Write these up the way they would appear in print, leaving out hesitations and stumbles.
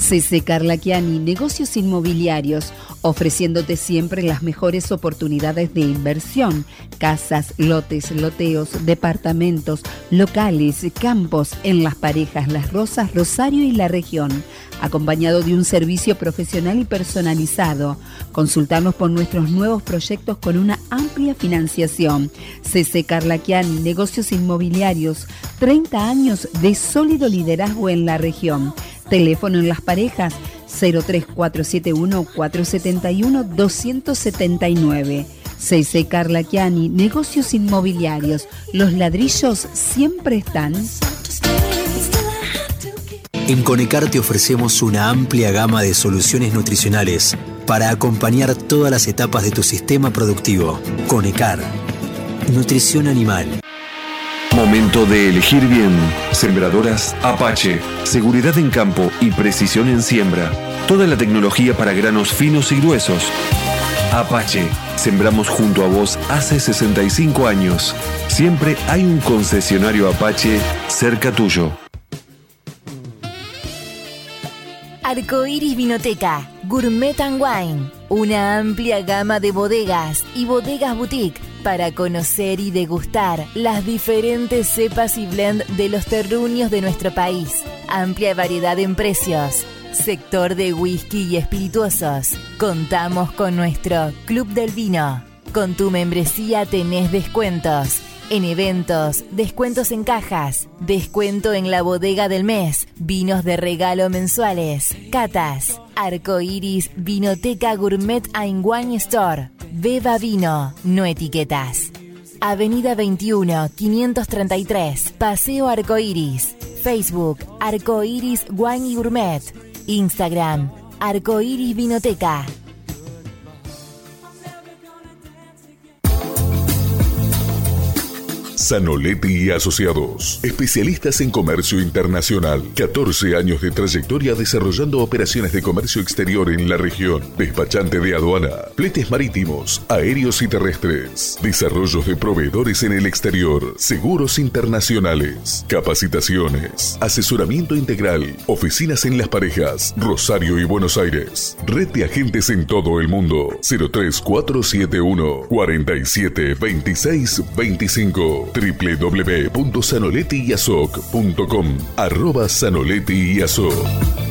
CC Carlaquiani, negocios inmobiliarios, ofreciéndote siempre las mejores oportunidades de inversión, casas, lotes, loteos, departamentos, locales, campos en Las Parejas, Las Rosas, Rosario y la región, acompañado de un servicio profesional y personalizado. Consultarnos por nuestros nuevos proyectos con una amplia financiación. CC Carlaquiani, negocios inmobiliarios, 30 años de sólido liderazgo en la región. Teléfono en Las Parejas 03471 471 279. CC Carlaquiani, negocios inmobiliarios. Los ladrillos siempre están. En Conecar te ofrecemos una amplia gama de soluciones nutricionales para acompañar todas las etapas de tu sistema productivo. Conecar, nutrición animal. Momento de elegir bien. Sembradoras Apache. Seguridad en campo y precisión en siembra. Toda la tecnología para granos finos y gruesos. Apache. Sembramos junto a vos hace 65 años. Siempre hay un concesionario Apache cerca tuyo. Arcoiris Vinoteca, Gourmet and Wine, una amplia gama de bodegas y bodegas boutique para conocer y degustar las diferentes cepas y blend de los terruños de nuestro país. Amplia variedad en precios. Sector de whisky y espirituosos. Contamos con nuestro Club del Vino. Con tu membresía tenés descuentos. En eventos, descuentos en cajas, descuento en la bodega del mes, vinos de regalo mensuales, catas, Arcoiris Vinoteca Gourmet and Wine Store. Beba vino, no etiquetas. Avenida 21, 533, Paseo Arcoiris. Facebook, Arcoiris Wine y Gourmet. Instagram, Arcoiris Vinoteca. Zanoletti y Asociados, especialistas en comercio internacional. 14 años de trayectoria desarrollando operaciones de comercio exterior en la región. Despachante de aduana, fletes marítimos, aéreos y terrestres. Desarrollos de proveedores en el exterior. Seguros internacionales. Capacitaciones. Asesoramiento integral. Oficinas en Las Parejas, Rosario y Buenos Aires. Red de agentes en todo el mundo. 03471 47 26 25. www.zanolettiyasoc.com @zanolettiyasoc.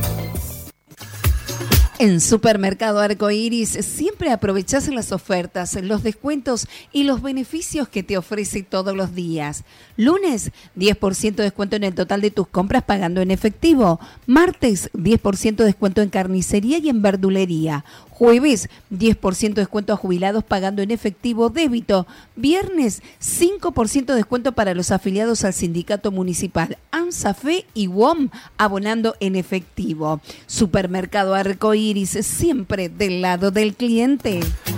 En Supermercado Arcoiris siempre aprovechás las ofertas, los descuentos y los beneficios que te ofrece todos los días. Lunes, 10% de descuento en el total de tus compras pagando en efectivo. Martes, 10% de descuento en carnicería y en verdulería. Jueves, 10% de descuento a jubilados pagando en efectivo débito. Viernes, 5% de descuento para los afiliados al sindicato municipal ANSAFE y WOM abonando en efectivo. Supermercado Arcoiris, siempre del lado del cliente.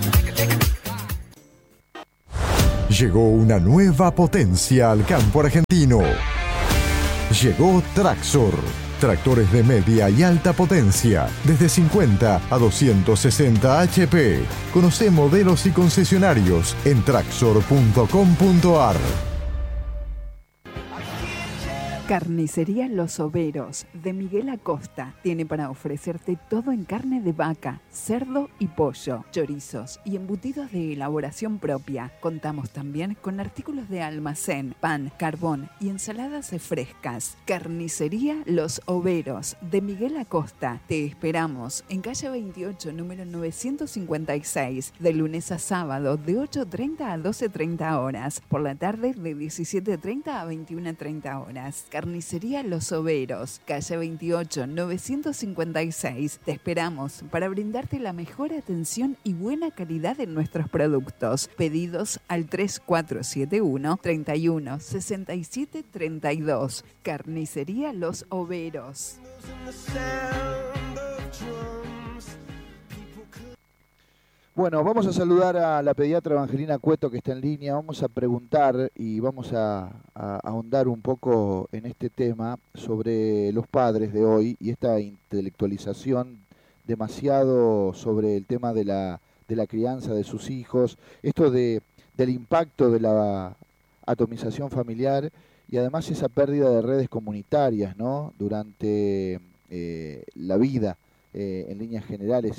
Llegó una nueva potencia al campo argentino. Llegó Traxor. Tractores de media y alta potencia, desde 50 a 260 HP. Conoce modelos y concesionarios en traxor.com.ar. Carnicería Los Overos de Miguel Acosta tiene para ofrecerte todo en carne de vaca, cerdo y pollo, chorizos y embutidos de elaboración propia. Contamos también con artículos de almacén, pan, carbón y ensaladas frescas. Carnicería Los Overos de Miguel Acosta. Te esperamos en calle 28, número 956, de lunes a sábado de 8:30 a 12:30 horas. Por la tarde de 17:30 a 21:30 horas. Carnicería Los Overos, calle 28, 956. Te esperamos para brindarte la mejor atención y buena calidad en nuestros productos. Pedidos al 3471 31 67 32. Carnicería Los Overos. Bueno, vamos a saludar a la pediatra Evangelina Cueto, que está en línea. Vamos a preguntar y vamos a ahondar un poco en este tema sobre los padres de hoy y esta intelectualización demasiado sobre el tema de la crianza de sus hijos, esto del impacto de la atomización familiar y además esa pérdida de redes comunitarias, ¿no? Durante la vida en líneas generales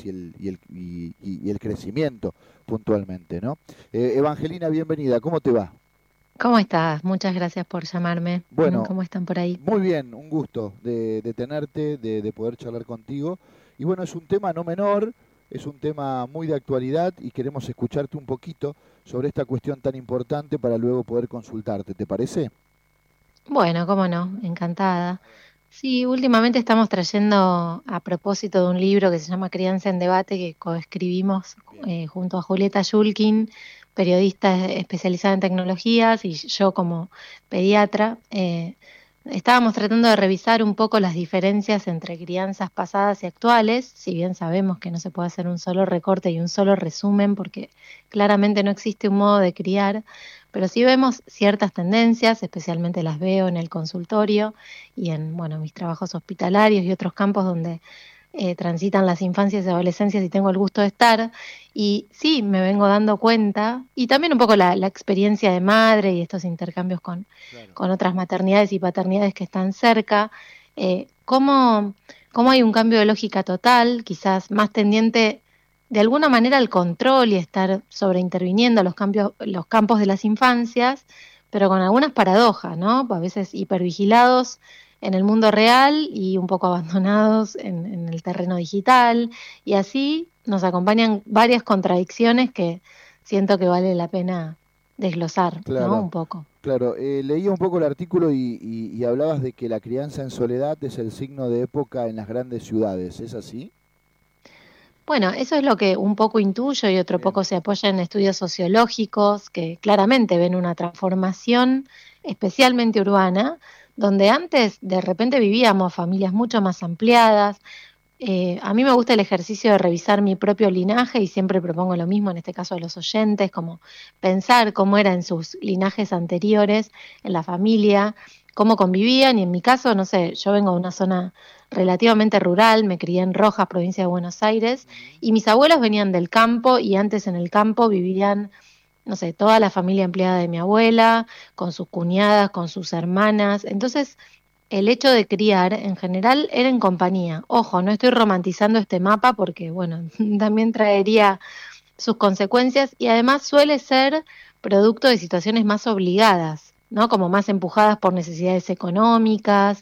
y el crecimiento puntualmente, ¿no? Evangelina, bienvenida, ¿cómo te va? ¿Cómo estás? Muchas gracias por llamarme. Bueno, ¿Cómo están por ahí? muy bien, un gusto de tenerte, de poder charlar contigo. Y bueno, es un tema no menor, es un tema muy de actualidad y queremos escucharte un poquito sobre esta cuestión tan importante para luego poder consultarte, ¿te parece? Bueno, cómo no, encantada. Sí, últimamente estamos trayendo a propósito de un libro que se llama Crianza en Debate, que coescribimos junto a Julieta Yulkin, periodista especializada en tecnologías, y yo como pediatra. Estábamos tratando de revisar un poco las diferencias entre crianzas pasadas y actuales, si bien sabemos que no se puede hacer un solo recorte y un solo resumen, porque claramente no existe un modo de criar, pero sí vemos ciertas tendencias, especialmente las veo en el consultorio y en mis trabajos hospitalarios y otros campos donde transitan las infancias y adolescencias y tengo el gusto de estar. Y sí, me vengo dando cuenta, y también un poco la experiencia de madre y estos intercambios con otras maternidades y paternidades que están cerca, cómo hay un cambio de lógica total, quizás más tendiente de alguna manera al control y estar sobreinterviniendo los campos de las infancias, pero con algunas paradojas, ¿no? A veces hipervigilados en el mundo real y un poco abandonados en el terreno digital, y así nos acompañan varias contradicciones que siento que vale la pena desglosar, claro, ¿no? Un poco. Claro, leía un poco el artículo y hablabas de que la crianza en soledad es el signo de época en las grandes ciudades, ¿es así? Bueno, eso es lo que un poco intuyo y otro poco se apoya en estudios sociológicos que claramente ven una transformación especialmente urbana, donde antes de repente vivíamos familias mucho más ampliadas. A mí me gusta el ejercicio de revisar mi propio linaje y siempre propongo lo mismo, en este caso a los oyentes, como pensar cómo era en sus linajes anteriores, en la familia, cómo convivían, y en mi caso, no sé, yo vengo de una zona relativamente rural, me crié en Rojas, provincia de Buenos Aires, y mis abuelos venían del campo y antes en el campo vivían, no sé, toda la familia empleada de mi abuela, con sus cuñadas, con sus hermanas. Entonces, el hecho de criar en general era en compañía. Ojo, no estoy romantizando este mapa porque, también traería sus consecuencias y además suele ser producto de situaciones más obligadas, ¿no? Como más empujadas por necesidades económicas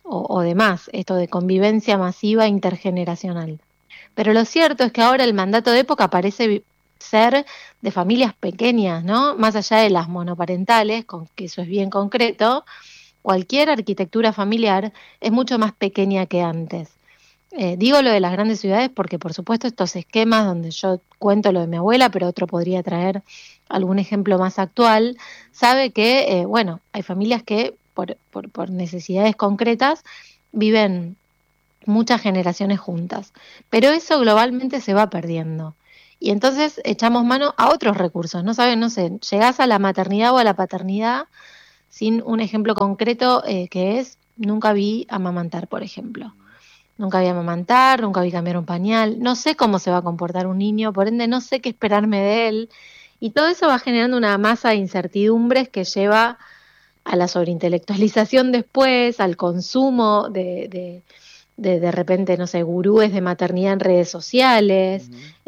o demás, esto de convivencia masiva intergeneracional. Pero lo cierto es que ahora el mandato de época parece ser de familias pequeñas, ¿no? Más allá de las monoparentales, con que eso es bien concreto, cualquier arquitectura familiar es mucho más pequeña que antes. Digo lo de las grandes ciudades porque, por supuesto, estos esquemas donde yo cuento lo de mi abuela, pero otro podría traer algún ejemplo más actual, sabe que, hay familias que por necesidades concretas viven muchas generaciones juntas, pero eso globalmente se va perdiendo. Y entonces echamos mano a otros recursos, no sé, llegás a la maternidad o a la paternidad sin un ejemplo concreto que es, nunca vi amamantar, por ejemplo. Nunca vi amamantar, nunca vi cambiar un pañal, no sé cómo se va a comportar un niño, por ende no sé qué esperarme de él, y todo eso va generando una masa de incertidumbres que lleva a la sobreintelectualización después, al consumo de repente, no sé, gurúes de maternidad en redes sociales,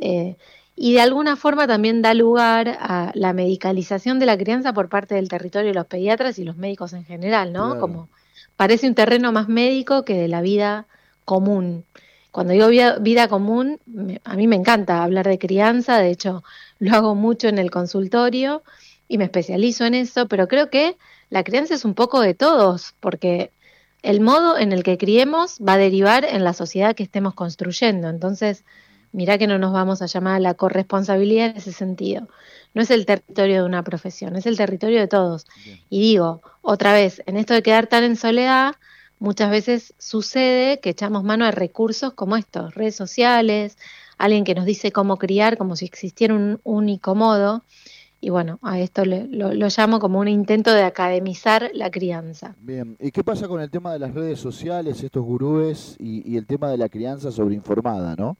y de alguna forma también da lugar a la medicalización de la crianza por parte del territorio de los pediatras y los médicos en general, ¿no? Claro. Como parece un terreno más médico que de la vida común. Cuando digo vida común, a mí me encanta hablar de crianza, de hecho lo hago mucho en el consultorio y me especializo en eso, pero creo que la crianza es un poco de todos, porque el modo en el que criemos va a derivar en la sociedad que estemos construyendo. Entonces, mirá que no nos vamos a llamar a la corresponsabilidad en ese sentido. No es el territorio de una profesión, es el territorio de todos. Bien. Y digo, otra vez, en esto de quedar tan en soledad, muchas veces sucede que echamos mano a recursos como estos, redes sociales, alguien que nos dice cómo criar, como si existiera un único modo. Y a esto lo llamo como un intento de academizar la crianza. Bien, ¿y qué pasa con el tema de las redes sociales, estos gurúes y el tema de la crianza sobreinformada, no?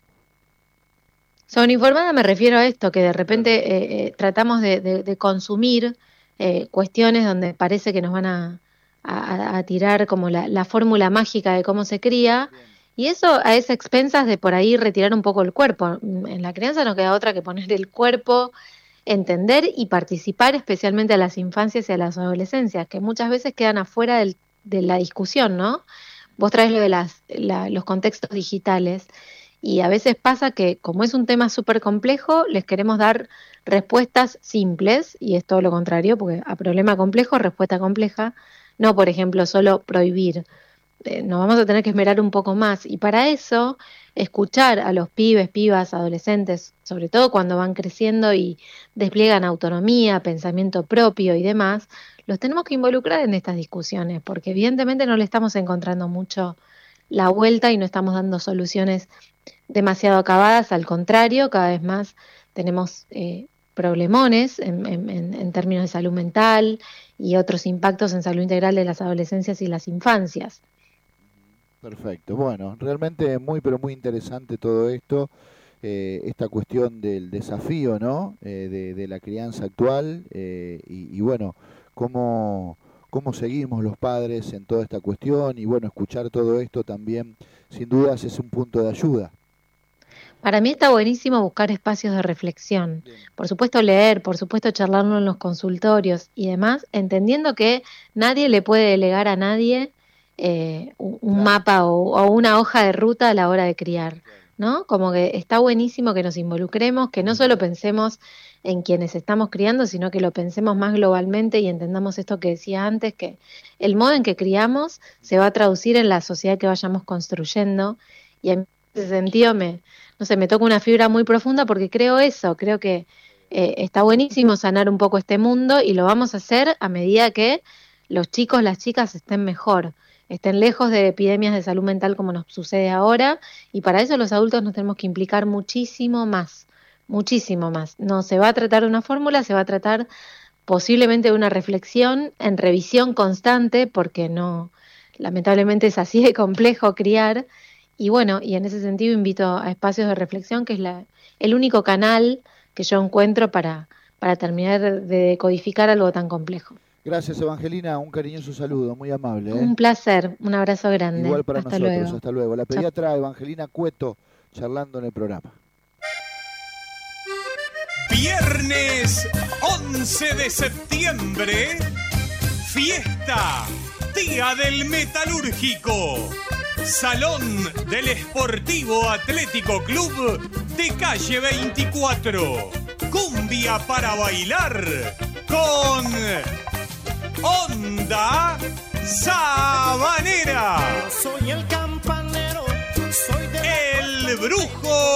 Sobreinformada me refiero a esto, que de repente tratamos de consumir cuestiones donde parece que nos van a tirar como la fórmula mágica de cómo se cría, Y eso a esas expensas de por ahí retirar un poco el cuerpo. En la crianza no queda otra que poner el cuerpo, entender y participar, especialmente a las infancias y a las adolescencias, que muchas veces quedan afuera de la discusión, ¿no? Vos traes lo de los contextos digitales y a veces pasa que como es un tema súper complejo, les queremos dar respuestas simples y es todo lo contrario, porque a problema complejo, respuesta compleja, no, por ejemplo, solo prohibir. Nos vamos a tener que esmerar un poco más y para eso escuchar a los pibes, pibas, adolescentes, sobre todo cuando van creciendo y despliegan autonomía, pensamiento propio y demás, los tenemos que involucrar en estas discusiones porque evidentemente no le estamos encontrando mucho la vuelta y no estamos dando soluciones demasiado acabadas, al contrario, cada vez más tenemos problemones en términos de salud mental y otros impactos en salud integral de las adolescencias y las infancias. Perfecto, bueno, realmente muy pero muy interesante todo esto, esta cuestión del desafío, ¿no? De la crianza actual y bueno, cómo seguimos los padres en toda esta cuestión y bueno, escuchar todo esto también sin dudas es un punto de ayuda. Para mí está buenísimo buscar espacios de reflexión, por supuesto leer, por supuesto charlarlo en los consultorios y demás, entendiendo que nadie le puede delegar a nadie un mapa o una hoja de ruta a la hora de criar, ¿no? Como que está buenísimo que nos involucremos, que no solo pensemos en quienes estamos criando, sino que lo pensemos más globalmente y entendamos esto que decía antes, que el modo en que criamos se va a traducir en la sociedad que vayamos construyendo y en ese sentido me toca una fibra muy profunda porque creo que está buenísimo sanar un poco este mundo y lo vamos a hacer a medida que los chicos, las chicas estén mejor, estén lejos de epidemias de salud mental como nos sucede ahora y para eso los adultos nos tenemos que implicar muchísimo más. No se va a tratar de una fórmula, se va a tratar posiblemente de una reflexión en revisión constante porque no, lamentablemente es así de complejo criar y bueno, y en ese sentido invito a espacios de reflexión que es el único canal que yo encuentro para terminar de decodificar algo tan complejo. Gracias, Evangelina, un cariñoso saludo, muy amable. Un placer, un abrazo grande. Igual para hasta nosotros, luego. Hasta luego. La pediatra Evangelina Cueto charlando en el programa. Viernes 11 de septiembre, fiesta, Día del Metalúrgico, Salón del Esportivo Atlético Club de Calle 24, cumbia para bailar con Onda Sabanera. Soy el campanero, soy el Brujo